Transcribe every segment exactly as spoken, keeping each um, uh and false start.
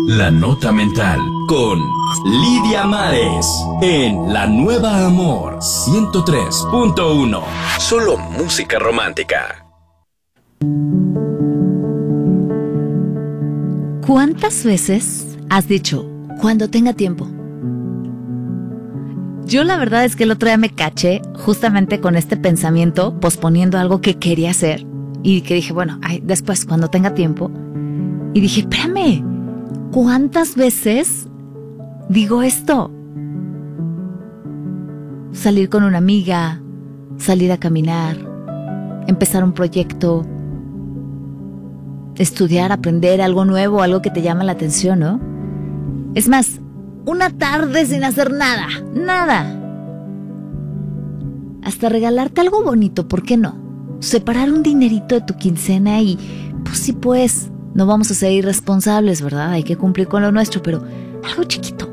La Nota Mental con Lidia Mares en La Nueva Amor ciento tres punto uno. Solo música romántica. ¿Cuántas veces has dicho, cuando tenga tiempo? Yo la verdad es que el otro día me caché justamente con este pensamiento, posponiendo algo que quería hacer. Y que dije, bueno, ay, después, cuando tenga tiempo. Y dije, espérame, ¿cuántas veces digo esto? Salir con una amiga, salir a caminar, empezar un proyecto, estudiar, aprender algo nuevo, algo que te llama la atención, ¿no? Es más, una tarde sin hacer nada, nada. Hasta regalarte algo bonito, ¿por qué no? Separar un dinerito de tu quincena y, pues sí, pues, no vamos a ser irresponsables, ¿verdad? Hay que cumplir con lo nuestro, pero algo chiquito.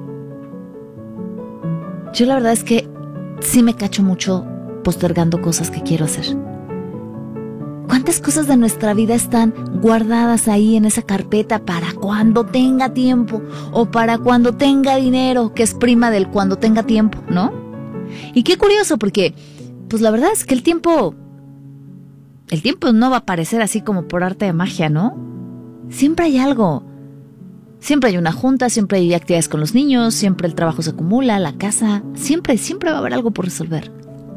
Yo la verdad es que sí me cacho mucho postergando cosas que quiero hacer. ¿Cuántas cosas de nuestra vida están guardadas ahí en esa carpeta para cuando tenga tiempo o para cuando tenga dinero, que es prima del cuando tenga tiempo, ¿no? Y qué curioso porque, pues la verdad es que el tiempo, el tiempo no va a aparecer así como por arte de magia, ¿no? Siempre hay algo. Siempre hay una junta, siempre hay actividades con los niños, siempre el trabajo se acumula, la casa, siempre, siempre va a haber algo por resolver.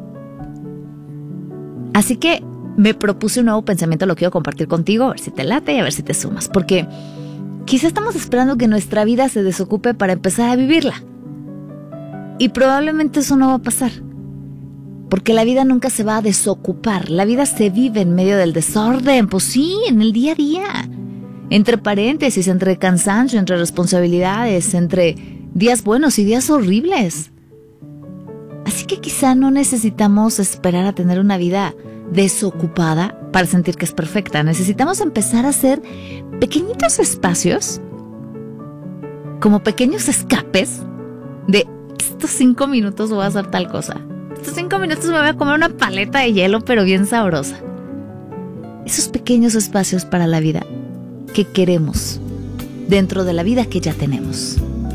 Así que me propuse un nuevo pensamiento, lo quiero compartir contigo, a ver si te late y a ver si te sumas, porque quizá estamos esperando que nuestra vida se desocupe para empezar a vivirla. Y probablemente eso no va a pasar, porque la vida nunca se va a desocupar, la vida se vive en medio del desorden, pues sí, en el día a día, entre paréntesis, entre cansancio, entre responsabilidades, entre días buenos y días horribles. Así que quizá no necesitamos esperar a tener una vida desocupada para sentir que es perfecta. Necesitamos empezar a hacer pequeñitos espacios, como pequeños escapes de estos cinco minutos voy a hacer tal cosa. Estos cinco minutos me voy a comer una paleta de hielo, pero bien sabrosa. Esos pequeños espacios para la vida que queremos dentro de la vida que ya tenemos.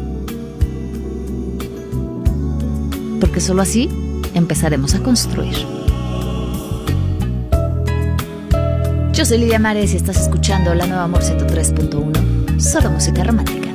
Porque solo así empezaremos a construir. Yo soy Lidia Mares y estás escuchando La Nueva Amor ciento tres punto uno, solo música romántica.